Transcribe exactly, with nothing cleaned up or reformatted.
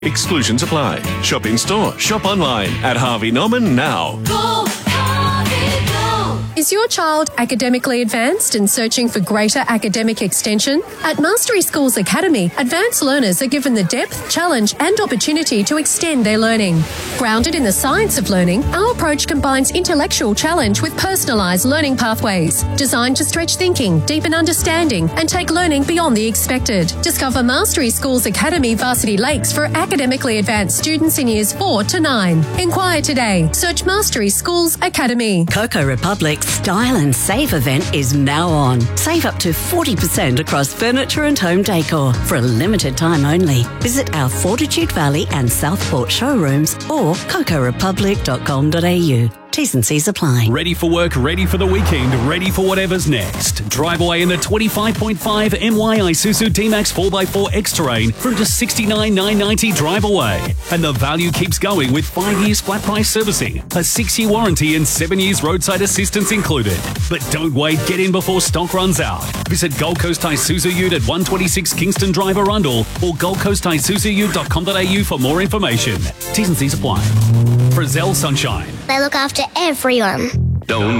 Exclusions apply. Shop in store. Shop online at Harvey Norman now. Go, Harvey, go. Is your child academically advanced and searching for greater academic extension? At Mastery Schools Academy, advanced learners are given the depth, challenge and opportunity to extend their learning. Grounded in the science of learning, our approach combines intellectual challenge with personalised learning pathways, designed to stretch thinking, deepen understanding and take learning beyond the expected. Discover Mastery Schools Academy Varsity Lakes for academically advanced students in years four to nine. Inquire today. Search Mastery Schools Academy. Coco Republic's Style and Save event is now on. Save up to forty percent across furniture and home decor for a limited time only. Visit our Fortitude Valley and Southport showrooms or coco republic dot com dot a u. T's and C's apply. Ready for work, ready for the weekend, ready for whatever's next. Drive away in the twenty-five point five M Y Isuzu D-Max four by four X-Terrain from just sixty-nine thousand nine hundred ninety drive away. And the value keeps going with five years flat price servicing, a six-year warranty and seven years roadside assistance included. But don't wait, get in before stock runs out. Visit Gold Coast Isuzu Ute at one twenty-six Kingston Drive, Arundel or gold coast isuzu ute dot com dot a u for more information. T's and C's apply. Frizzell Sunshine. They look after everyone. Don't